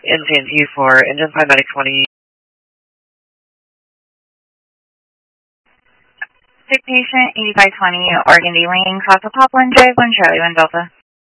NCNT for engine paramedic 20. Sick patient 8520, Oregon D Lane, Casa Pop 1 Drive 1 Charlie 1 Delta.